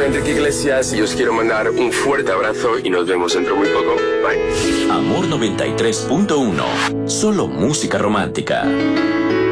soy Enrique Iglesias y os quiero mandar un fuerte abrazo y nos vemos dentro muy poco. Bye. Amor 93.1. Solo música romántica.